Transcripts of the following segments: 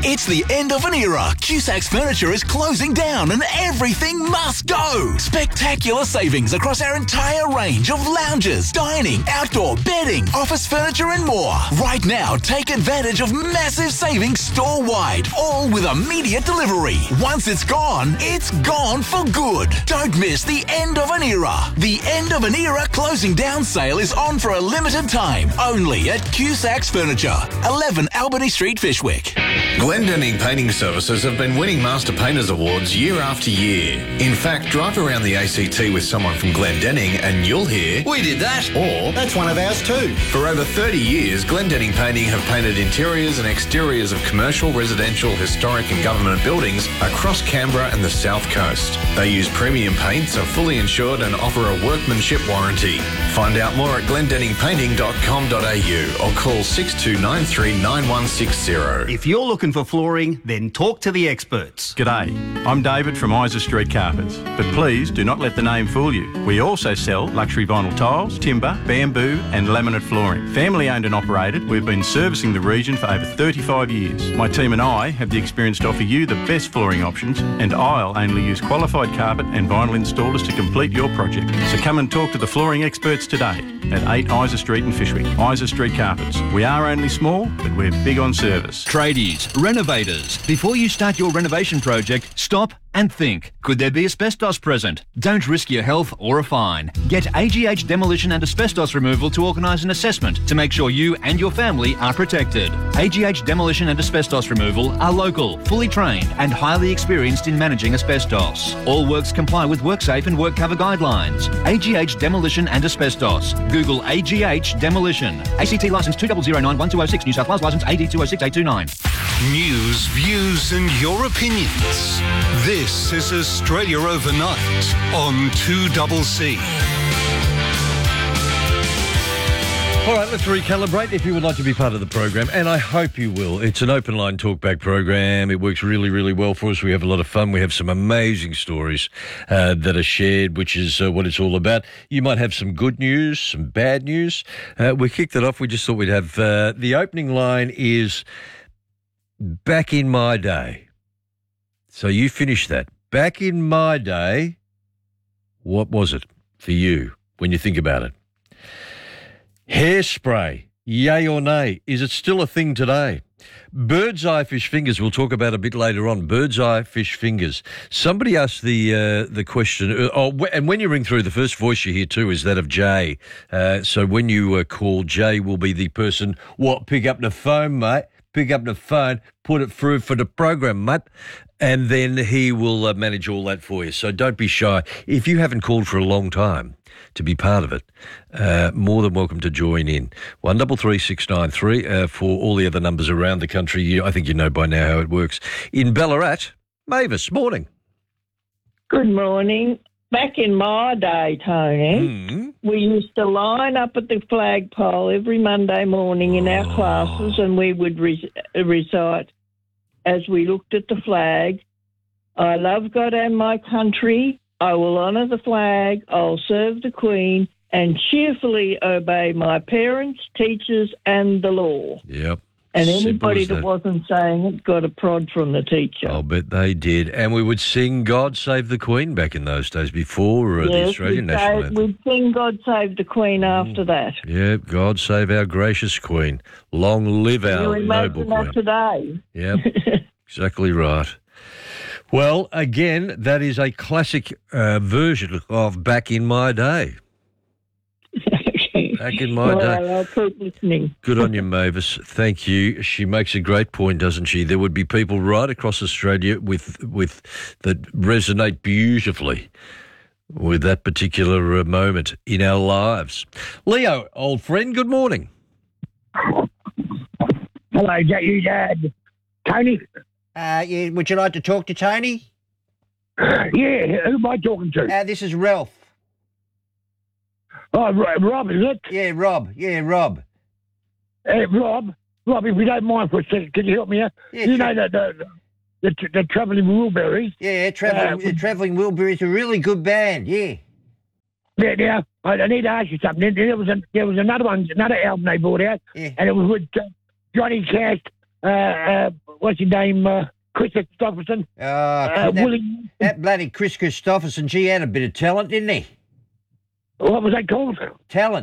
It's the end of an era. Cusac's Furniture is closing down and everything must go. Spectacular savings across our entire range of lounges, dining, outdoor, bedding, office furniture and more. Right now, take advantage of massive savings store-wide, all with immediate delivery. Once it's gone for good. Don't miss the end of an era. The end of an era closing down sale is on for a limited time, only at Cusac's Furniture, 11 Albany Street, Fyshwick. Glendenning Painting Services have been winning Master Painters Awards year after year. In fact, drive around the ACT with someone from Glendenning and you'll hear, "We did that," or "That's one of ours too." For over 30 years, Glendenning Painting have painted interiors and exteriors of commercial, residential, historic and government buildings across Canberra and the South Coast. They use premium paints, are fully insured and offer a workmanship warranty. Find out more at glendenningpainting.com.au or call 6293 9160. If you're looking for flooring, then talk to the experts. G'day, I'm David from Isa Street Carpets, but please do not let the name fool you. We also sell luxury vinyl tiles, timber, bamboo and laminate flooring. Family owned and operated, we've been servicing the region for over 35 years. My team and I have the experience to offer you the best flooring options, and I'll only use qualified carpet and vinyl installers to complete your project. So come and talk to the flooring experts today at 8 Isa Street in Fyshwick. Isa Street Carpets. We are only small, but we're big on service. Tradies, renovators. Before you start your renovation project, stop and think. Could there be asbestos present? Don't risk your health or a fine. Get AGH Demolition and Asbestos Removal to organise an assessment to make sure you and your family are protected. AGH Demolition and Asbestos Removal are local, fully trained and highly experienced in managing asbestos. All works comply with WorkSafe and WorkCover guidelines. AGH Demolition and Asbestos. Google AGH Demolition. ACT licence 2009-1206, New South Wales licence AD 206829. News, views and your opinions. This is Australia Overnight on 2CC. All right, let's recalibrate if you would like to be part of the program, and I hope you will. It's an open line talkback program. It works really, really well for us. We have a lot of fun. We have some amazing stories that are shared, which is what it's all about. You might have some good news, some bad news. We kicked it off. We just thought we'd have the opening line is back in my day. So you finish that. Back in my day, what was it for you when you think about it? Hairspray, yay or nay? Is it still a thing today? Bird's eye fish fingers, we'll talk about a bit later on. Bird's eye fish fingers. Somebody asked the question, and when you ring through, the first voice you hear too is that of Jay. So when you call, Jay will be the person, pick up the phone, mate. Pick up the phone, put it through for the program, mate, and then he will manage all that for you. So don't be shy. If you haven't called for a long time to be part of it, more than welcome to join in. 133693 for all the other numbers around the country. I think you know by now how it works. In Ballarat, Mavis, morning. Good morning. Back in my day, Tony, we used to line up at the flagpole every Monday morning in our classes, and we would recite as we looked at the flag, "I love God and my country, I will honour the flag, I'll serve the Queen, and cheerfully obey my parents, teachers and the law." Yep. And anybody that wasn't saying it got a prod from the teacher. I'll bet they did. And we would sing God Save the Queen back in those days before the Australian National Anthem. We'd sing God Save the Queen after that. Yep, God save our gracious Queen. Long live our noble Queen. That today. Yep, exactly right. Well, again, that is a classic version of Back in My Day. Back in my day. I'll keep listening. Good on you, Mavis. Thank you. She makes a great point, doesn't she? There would be people right across Australia with that resonate beautifully with that particular moment in our lives. Leo, old friend, good morning. Hello, you Dad. Tony? Yeah, would you like to talk to Tony? Yeah, who am I talking to? This is Ralph. Oh, Rob, is it? Yeah, Rob. Hey, Rob, if you don't mind for a second, can you help me out? Yeah, you know the Travelling Wilburys? Yeah, Travelling Wilburys, a really good band, yeah. Yeah, now, I need to ask you something. There was another album they brought out, and it was with Johnny Cash, what's his name? Chris Christopherson. That bloody Chris Christopherson, he had a bit of talent, didn't he? What was that called? Talent.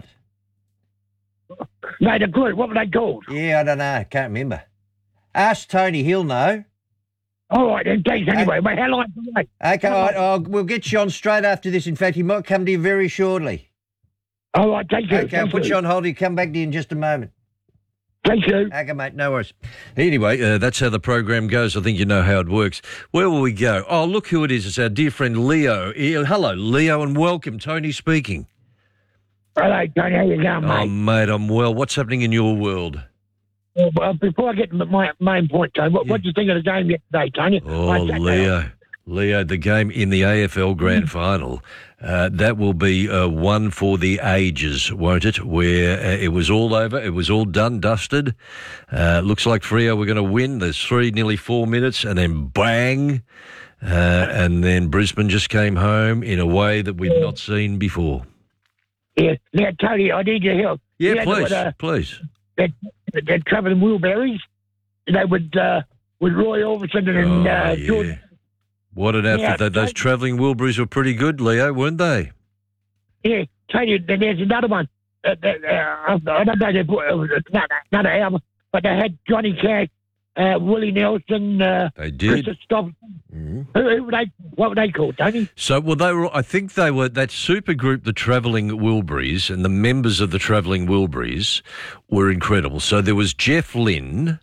No, the group. What were they called? Yeah, I don't know. Can't remember. Ask Tony, he'll know. All right, then, thanks anyway. Mate, how long to wait? Okay, all right, we'll get you on straight after this. In fact, he might come to you very shortly. All right, thank you. Okay, I'll put you on hold. He'll come back to you in just a moment. Thank you. Okay, mate, no worries. Anyway, that's how the program goes. I think you know how it works. Where will we go? Oh, look who it is. It's our dear friend Leo. Hello, Leo, and welcome. Tony speaking. Hello, Tony. How you going, mate? Oh, mate, I'm well. What's happening in your world? Well, before I get to my main point, Tony, what do you think of the game yesterday, Tony? Oh, Leo, the game in the AFL Grand Final, that will be one for the ages, won't it? Where it was all over, it was all done, dusted. Looks like Freo were going to win. There's nearly 4 minutes, and then bang, and then Brisbane just came home in a way that we'd not seen before. Yeah, now, Tony, I need your help. Yeah, please. They're travelling wheelbarrows. They would Roy Orbison and George. What an outfit. Those travelling wheelbarrows were pretty good, Leo, weren't they? Yeah, Tony, there's another one. I don't know, they put another album, but they had Johnny Cash, Willie Nelson. They did. Chris Stop. What were they called, Tony? So, I think they were that super group, the Travelling Wilburys, and the members of the Travelling Wilburys were incredible. So there was Jeff Lynne,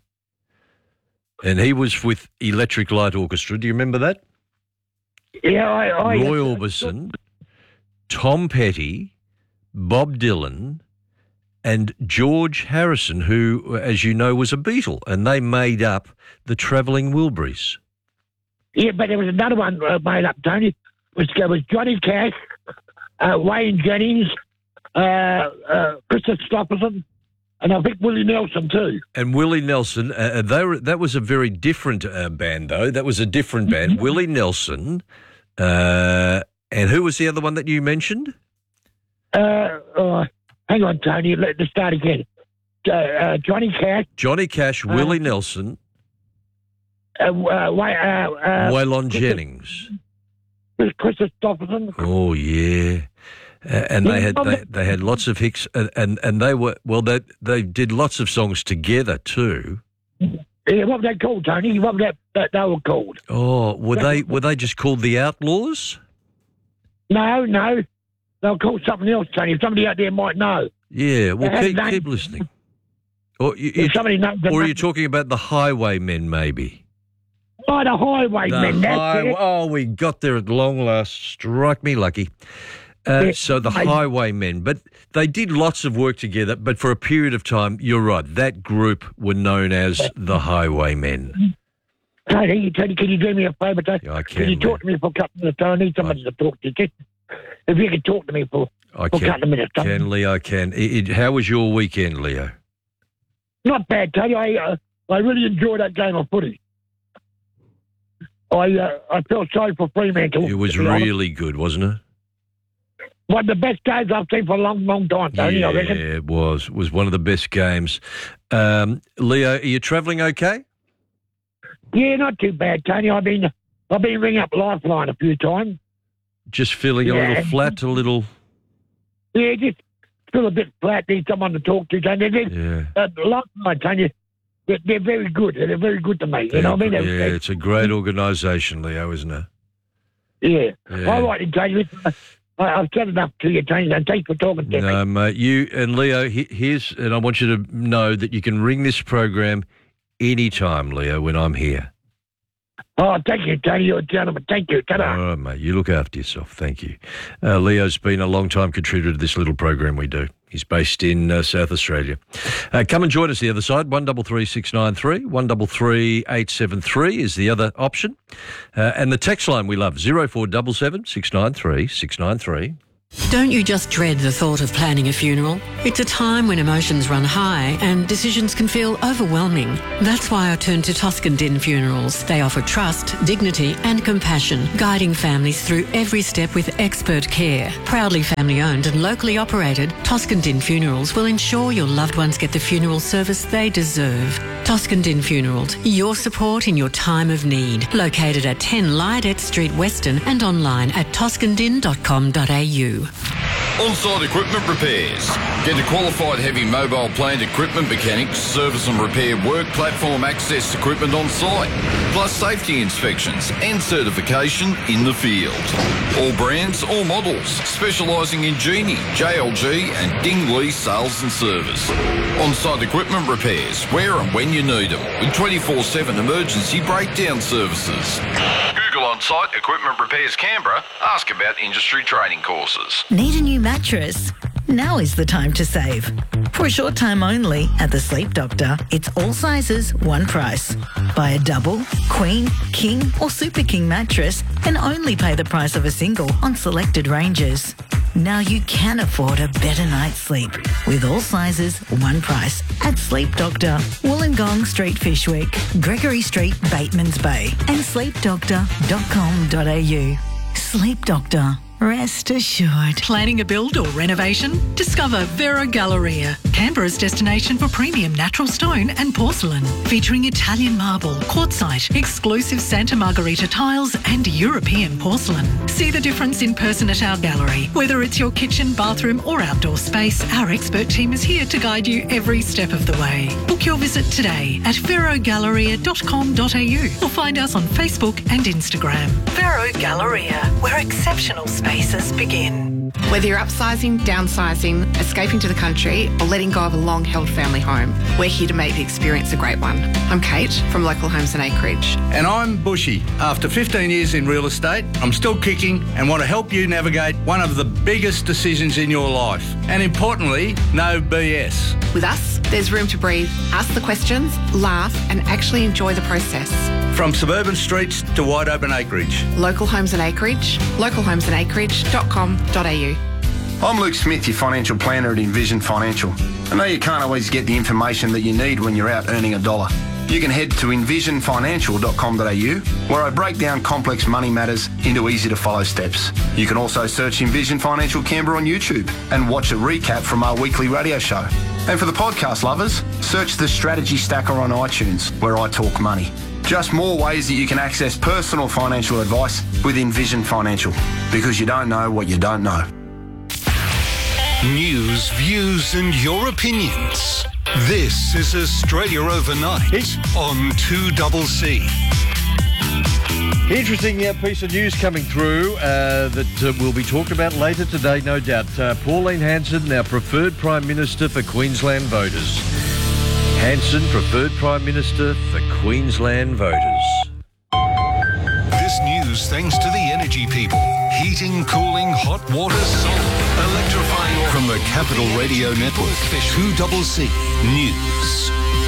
and he was with Electric Light Orchestra. Do you remember that? Yeah, Roy Orbison, Tom Petty, Bob Dylan, and George Harrison, who, as you know, was a Beatle, and they made up the Travelling Wilburys. Yeah, but there was another one made up, Tony, which was Johnny Cash, Wayne Jennings, Chris Stopperson, and I think Willie Nelson too. And Willie Nelson, that was a very different band, though. That was a different band. Willie Nelson, and who was the other one that you mentioned? Hang on, Tony. Let's start again. Johnny Cash. Willie Nelson. Waylon Jennings. Chris Stopperson. Oh, yeah. And they had lots of hits, and they did lots of songs together too. Yeah, what were they called, Tony? What were they were called? Oh, were they just called the Outlaws? No, they were called something else, Tony. If somebody out there might know. Yeah, well, keep listening. Or are you talking about the Highwaymen, maybe? Oh, the Highwaymen. Oh, we got there at long last. Strike me lucky. So the Highwaymen, but they did lots of work together, but for a period of time, you're right, that group were known as the Highwaymen. Tony, can you do me a favour, Tony? Yeah, I can you talk to me for a couple of minutes? I need somebody to talk to. If you could talk to me for a couple of minutes. Can, Leo, I can. How was your weekend, Leo? Not bad, Tony. I really enjoyed that game of footy. I felt sorry for Fremantle. It was really good, wasn't it? One of the best games I've seen for a long, long time, Tony, I reckon. Yeah, it was. It was one of the best games. Leo, are you travelling okay? Yeah, not too bad, Tony. I've been ringing up Lifeline a few times. Just feeling a little flat, a little... Yeah, just feel a bit flat. Need someone to talk to, Tony. Lifeline, Tony, they're very good. They're very good to me. You know what I mean? Yeah, it's a great organisation, Leo, isn't it? Yeah. All right, Tony. I've said enough to you, Tony, and thanks for talking to me. No, mate, you and Leo, and I want you to know that you can ring this program anytime, Leo, when I'm here. Oh, thank you, Tony. You're a gentleman. Thank you. Ta-da. All right, mate. You look after yourself. Thank you. Leo's been a long-time contributor to this little program we do. He's based in South Australia. Come and join us the other side. 133 693 133 873 is the other option. And the text line we love, 0477 693 693. Don't you just dread the thought of planning a funeral? It's a time when emotions run high and decisions can feel overwhelming. That's why I turn to Toscan Din Funerals. They offer trust, dignity and compassion, guiding families through every step with expert care. Proudly family owned and locally operated, Toscan Din Funerals will ensure your loved ones get the funeral service they deserve. Toscandin Funerals, your support in your time of need. Located at 10 Lydet Street, Weston, and online at toscandin.com.au. On-site equipment repairs. Get a qualified heavy mobile plant equipment mechanics, service and repair work platform access equipment on site, plus safety inspections and certification in the field. All brands, all models, specialising in Genie, JLG and Dingley sales and service. On-site equipment repairs, where and when you need them, with 24/7 emergency breakdown services. Google On-Site Equipment Repairs Canberra. Ask about industry training courses. Need a new mattress? Now is the time to save. For a short time only at the Sleep Doctor, it's all sizes, one price. Buy a double, queen, king or super king mattress and only pay the price of a single on selected ranges. Now you can afford a better night's sleep with all sizes, one price at Sleep Doctor, Wollongong Street, Fishwick, Gregory Street, Batemans Bay and sleepdoctor.com.au. Sleep Doctor. Rest assured. Planning a build or renovation? Discover Vero Galleria, Canberra's destination for premium natural stone and porcelain, featuring Italian marble, quartzite, exclusive Santa Margherita tiles and European porcelain. See the difference in person at our gallery. Whether it's your kitchen, bathroom or outdoor space, our expert team is here to guide you every step of the way. Book your visit today at verogalleria.com.au or find us on Facebook and Instagram. Vero Galleria, where exceptional spaces begin. Whether you're upsizing, downsizing, escaping to the country or letting go of a long-held family home, we're here to make the experience a great one. I'm Kate from Local Homes and Acreage. And I'm Bushy. After 15 years in real estate, I'm still kicking and want to help you navigate one of the biggest decisions in your life. And importantly, no BS. With us, there's room to breathe, ask the questions, laugh and actually enjoy the process. From suburban streets to wide open acreage. Local Homes and Acreage, localhomesandacreage.com.au. I'm Luke Smith, your financial planner at Envision Financial. I know you can't always get the information that you need when you're out earning a dollar. You can head to envisionfinancial.com.au, where I break down complex money matters into easy-to-follow steps. You can also search Envision Financial Canberra on YouTube and watch a recap from our weekly radio show. And for the podcast lovers, search the Strategy Stacker on iTunes, where I talk money. Just more ways that you can access personal financial advice with Envision Financial, because you don't know what you don't know. News, views and your opinions. This is Australia Overnight on 2CC. Interesting piece of news coming through that will be talked about later today, no doubt. Pauline Hanson, our preferred Prime Minister for Queensland voters. Hanson, preferred Prime Minister for Queensland voters. This news thanks to the energy people. Heating, cooling, hot water, solar, electrifying. From the Capital Radio Network, 2CC News.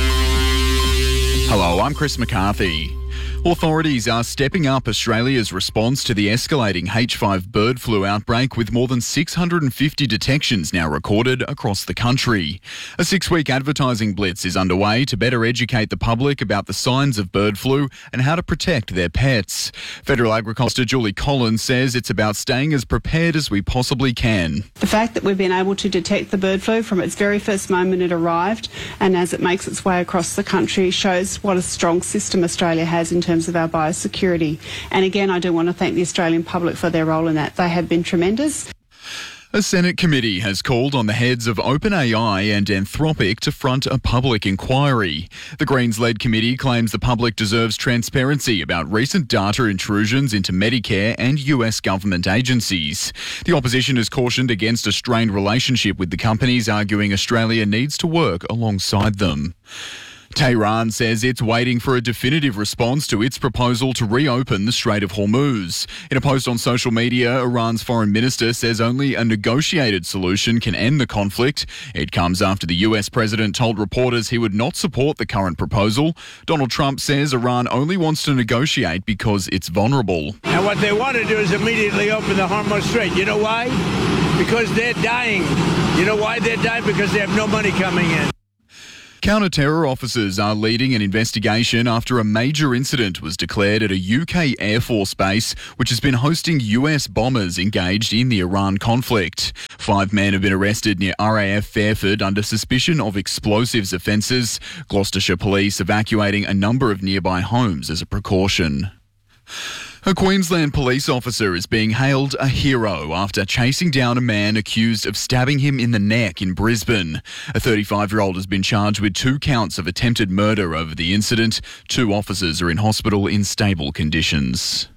Hello, I'm Chris McCarthy. Authorities are stepping up Australia's response to the escalating H5 bird flu outbreak, with more than 650 detections now recorded across the country. A 6-week advertising blitz is underway to better educate the public about the signs of bird flu and how to protect their pets. Federal Agriculture Julie Collins says it's about staying as prepared as we possibly can. The fact that we've been able to detect the bird flu from its very first moment it arrived and as it makes its way across the country shows what a strong system Australia has in terms of our biosecurity. And again, I do want to thank the Australian public for their role in that. They have been tremendous. A Senate committee has called on the heads of OpenAI and Anthropic to front a public inquiry. The Greens-led committee claims the public deserves transparency about recent data intrusions into Medicare and US government agencies. The opposition has cautioned against a strained relationship with the companies, arguing Australia needs to work alongside them. Tehran says it's waiting for a definitive response to its proposal to reopen the Strait of Hormuz. In a post on social media, Iran's foreign minister says only a negotiated solution can end the conflict. It comes after the US president told reporters he would not support the current proposal. Donald Trump says Iran only wants to negotiate because it's vulnerable. And what they want to do is immediately open the Hormuz Strait. You know why? Because they're dying. You know why they're dying? Because they have no money coming in. Counter-terror officers are leading an investigation after a major incident was declared at a UK Air Force base, which has been hosting US bombers engaged in the Iran conflict. 5 men have been arrested near RAF Fairford under suspicion of explosives offences. Gloucestershire Police evacuating a number of nearby homes as a precaution. A Queensland police officer is being hailed a hero after chasing down a man accused of stabbing him in the neck in Brisbane. A 35-year-old has been charged with 2 counts of attempted murder over the incident. 2 officers are in hospital in stable conditions.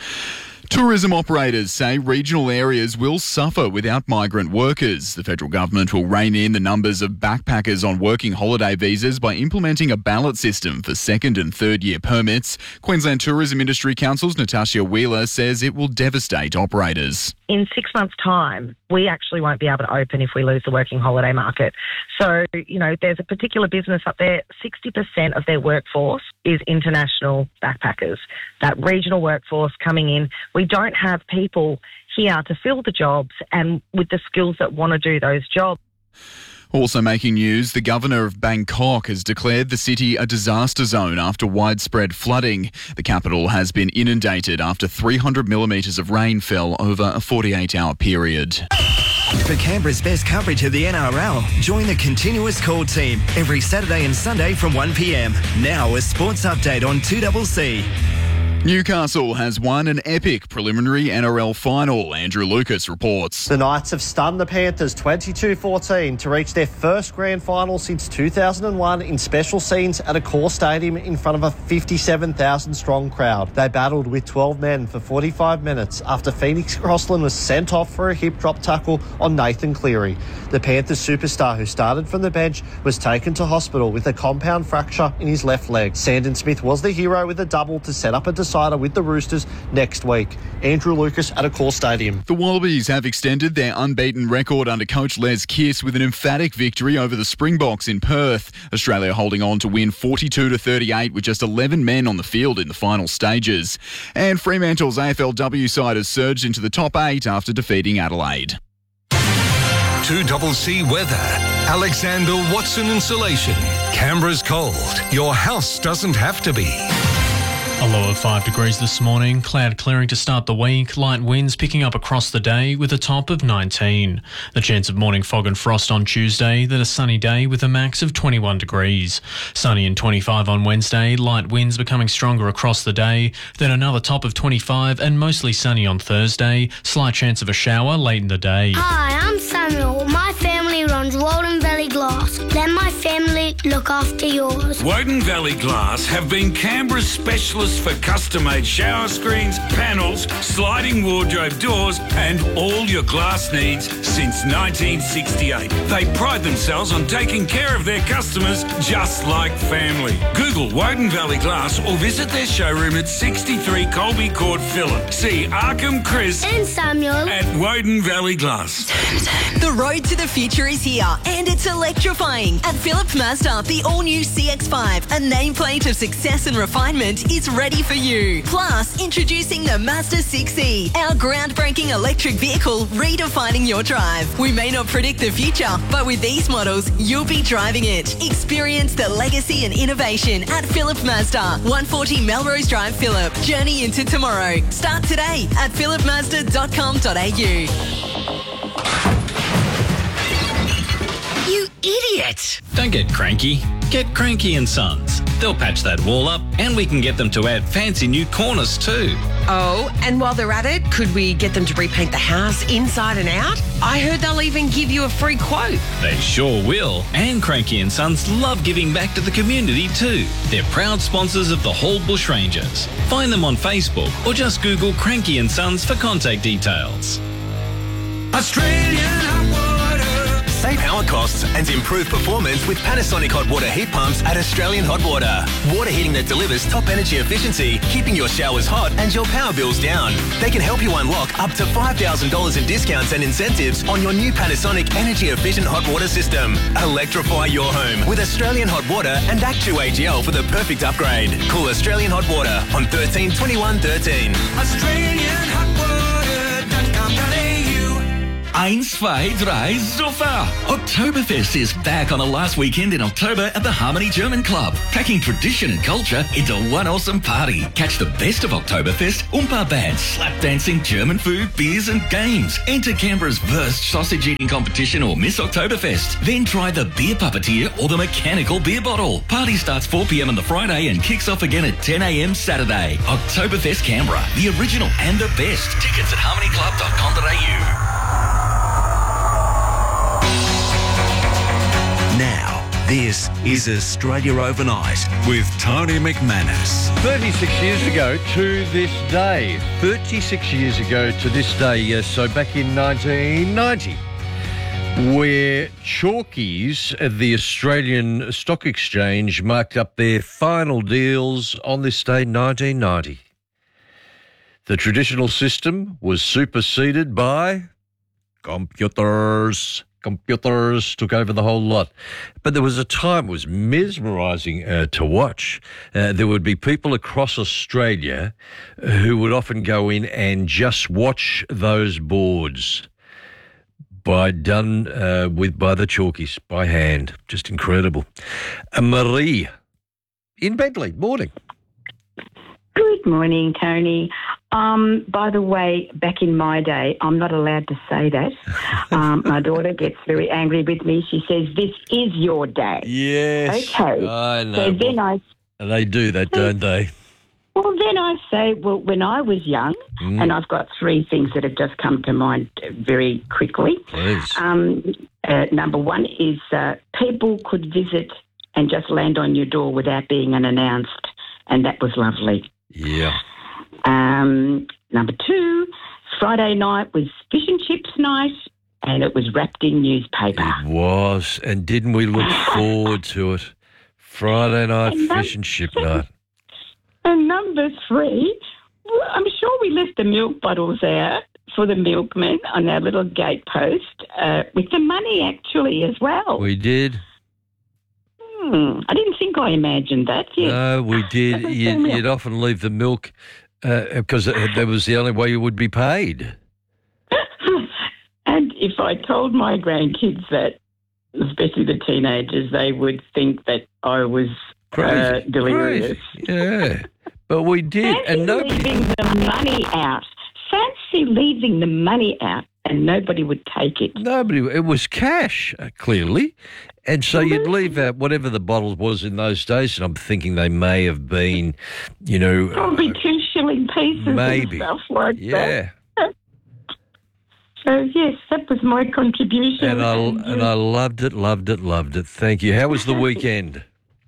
Tourism operators say regional areas will suffer without migrant workers. The federal government will rein in the numbers of backpackers on working holiday visas by implementing a ballot system for 2nd and 3rd year permits. Queensland Tourism Industry Council's Natasha Wheeler says it will devastate operators. In 6 months' time, we actually won't be able to open if we lose the working holiday market. So, there's a particular business up there, 60% of their workforce is international backpackers. That regional workforce coming in, we don't have people here to fill the jobs and with the skills that want to do those jobs. Also making news, the Governor of Bangkok has declared the city a disaster zone after widespread flooding. The capital has been inundated after 300 millimetres of rain fell over a 48-hour period. For Canberra's best coverage of the NRL, join the Continuous Call team every Saturday and Sunday from 1 p.m. Now a sports update on 2CC. Newcastle has won an epic preliminary NRL final. Andrew Lucas reports. The Knights have stunned the Panthers 22-14 to reach their first grand final since 2001 in special scenes at a core stadium in front of a 57,000-strong crowd. They battled with 12 men for 45 minutes after Phoenix Crossland was sent off for a hip drop tackle on Nathan Cleary. The Panthers superstar, who started from the bench, was taken to hospital with a compound fracture in his left leg. Sandon Smith was the hero with a double to set up a decider with the Roosters next week. Andrew Lucas at a core stadium. The Wallabies have extended their unbeaten record under coach Les Kiss with an emphatic victory over the Springboks in Perth. Australia holding on to win 42-38 with just 11 men on the field in the final stages. And Fremantle's AFLW side has surged into the top 8 after defeating Adelaide. 2CC weather. Alexander Watson Insulation. Canberra's cold. Your house doesn't have to be. A low of 5 degrees this morning, cloud clearing to start the week, light winds picking up across the day with a top of 19. The chance of morning fog and frost on Tuesday, then a sunny day with a max of 21 degrees. Sunny and 25 on Wednesday, light winds becoming stronger across the day, then another top of 25 and mostly sunny on Thursday, slight chance of a shower late in the day. Hi, I'm Samuel. My family runs Woden Valley Glass. Let my family look after yours. Woden Valley Glass have been Canberra's specialists for custom-made shower screens, panels, sliding wardrobe doors and all your glass needs since 1968. They pride themselves on taking care of their customers just like family. Google Woden Valley Glass or visit their showroom at 63 Colby Court, Phillip. See Arkham, Chris and Samuel at Woden Valley Glass. The road to the future is here and it's electrifying. At Phillip Mazda, the all-new CX-5, a nameplate of success and refinement, is ready for you. Plus, introducing the Mazda 6e, our groundbreaking electric vehicle redefining your drive. We may not predict the future, but with these models, you'll be driving it. Experience the legacy and innovation at Phillip Mazda, 140 Melrose Drive, Phillip. Journey into tomorrow. Start today at phillipmazda.com.au. You idiot! Don't get cranky. Get Cranky and Sons. They'll patch that wall up and we can get them to add fancy new corners too. Oh, and while they're at it, could we get them to repaint the house inside and out? I heard they'll even give you a free quote. They sure will. And Cranky and Sons love giving back to the community too. They're proud sponsors of the Hall Bush Rangers. Find them on Facebook or just Google Cranky and Sons for contact details. Australian Hot Water. Save power costs and improve performance with Panasonic hot water heat pumps at Australian Hot Water. Water heating that delivers top energy efficiency, keeping your showers hot and your power bills down. They can help you unlock up to $5,000 in discounts and incentives on your new Panasonic energy efficient hot water system. Electrify your home with Australian Hot Water and Act2 AGL for the perfect upgrade. Call Australian Hot Water on 13 21 13. AustralianHotWater.com.au. 1, 2, 3, Zuffer! Oktoberfest is back on the last weekend in October at the Harmony German Club, packing tradition and culture into one awesome party. Catch the best of Oktoberfest, Oompa bands, slap dancing, German food, beers and games. Enter Canberra's Wurst sausage eating competition or Miss Oktoberfest. Then try the beer puppeteer or the mechanical beer bottle. Party starts 4 p.m. on the Friday and kicks off again at 10 a.m. Saturday. Oktoberfest Canberra, the original and the best. Tickets at harmonyclub.com.au. Now, this is Australia Overnight with Tony McManus. 36 years ago to this day. 36 years ago to this day, yes. So back in 1990, where Chalkies at the Australian Stock Exchange marked up their final deals on this day, 1990. The traditional system was superseded by computers. Computers took over the whole lot. But there was a time it was mesmerising to watch. There would be people across Australia who would often go in and just watch those boards done by the Chalkies, by hand. Just incredible. Marie in Bentley, morning. Good morning, Tony. By the way, back in my day, I'm not allowed to say that. My daughter gets very angry with me. She says, "This is your day." Yes. Okay. I know. So then They do that, don't they? Well, then I say, well, when I was young, and I've got three things that have just come to mind very quickly. Please. Number one is people could visit and just land on your door without being unannounced, and that was lovely. Yeah. Number two, Friday night was fish and chips night, and it was wrapped in newspaper. It was, and didn't we look forward to it? Friday night fish and chip night. And number three, I'm sure we left the milk bottles out for the milkman on our little gate post with the money actually as well. We did. I didn't think I imagined that. Yes. No, we did. You'd often leave the milk because that was the only way you would be paid. And if I told my grandkids that, especially the teenagers, they would think that I was delirious. Crazy. Yeah, but we did. Fancy and nobody leaving the money out. Fancy leaving the money out and nobody would take it. It was cash, clearly. And so you'd leave out whatever the bottle was in those days, and I'm thinking they may have been, probably 2 shilling pieces maybe. and stuff like yeah. that. So, yes, that was my contribution. And I loved it. Thank you. How was the weekend?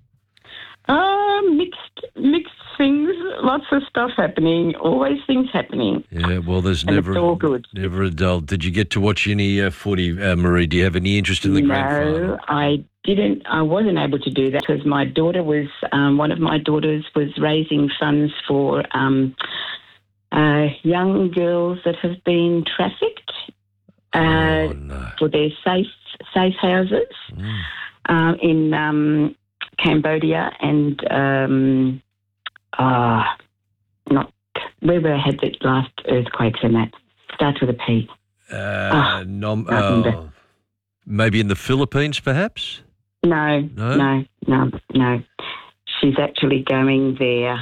Mixed things, lots of stuff happening, always things happening. Yeah, well, there's And never it's all good. never a dull. Did you get to watch any footy, Marie? Do you have any interest in the grand final? No, I didn't. I wasn't able to do that because my daughter was, one of my daughters was raising funds for young girls that have been trafficked for their safe houses in Cambodia and not where we had the last earthquakes and that. Starts with a P. Maybe in the Philippines, perhaps? No. She's actually going there.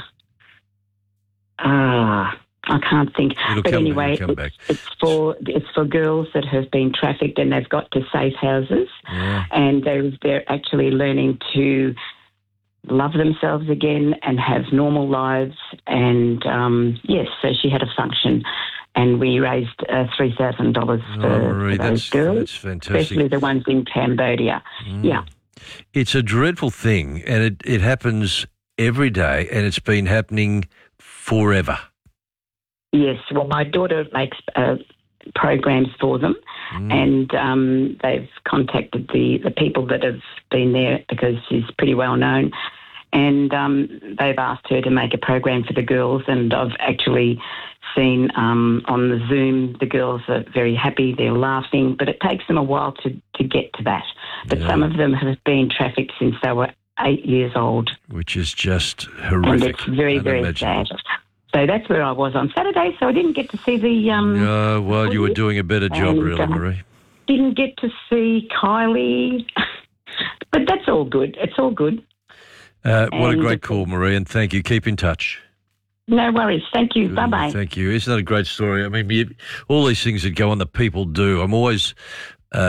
I can't think. But anyway, it's for girls that have been trafficked and they've got to safe houses, and they're actually learning to love themselves again and have normal lives. And yes, so she had a function. And we raised $3,000 for those girls, that's fantastic. Especially the ones in Cambodia. Yeah. It's a dreadful thing, and it happens every day, and it's been happening forever. Yes. Well, my daughter makes programs for them, and they've contacted the people that have been there because she's pretty well known. And they've asked her to make a program for the girls, and I've actually seen on the Zoom the girls are very happy, they're laughing, but it takes them a while to get to that. But some of them have been trafficked since they were 8 years old. Which is just horrific. And it's very, very sad. So that's where I was on Saturday. So I didn't get to see the. Well, you were doing a better job, really, Marie. Didn't get to see Kylie, but that's all good. It's all good. What a great call, Marie, and thank you. Keep in touch. No worries. Thank you. Bye-bye. Thank you. Isn't that a great story? I mean, all these things that go on that people do. I'm always